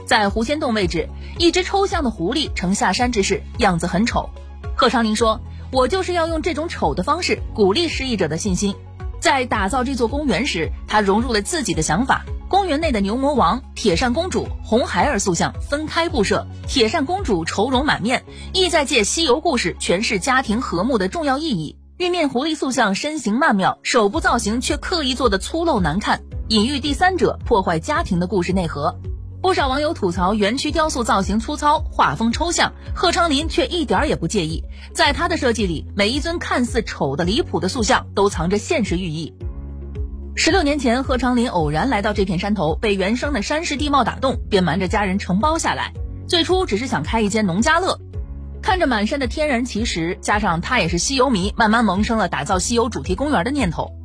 在狐仙洞位置，一只抽象的狐狸呈下山之势，样子很丑。贺长龄说，我就是要用这种丑的方式鼓励失意者的信心。在打造这座公园时，他融入了自己的想法，公园内的牛魔王、铁扇公主、红孩儿塑像分开布设，铁扇公主愁容满面，意在借西游故事诠释家庭和睦的重要意义。玉面狐狸塑像身形曼妙，手部造型却刻意做的粗陋难看，隐喻第三者破坏家庭的故事内核。不少网友吐槽园区雕塑造型粗糙，画风抽象，贺长龄却一点也不介意。在他的设计里，每一尊看似丑的离谱的塑像都藏着现实寓意。16年前，贺长龄偶然来到这片山头，被原生的山势地貌打动，便瞒着家人承包下来。最初只是想开一间农家乐，看着满山的天然奇石，加上他也是西游迷，慢慢萌生了打造西游主题公园的念头。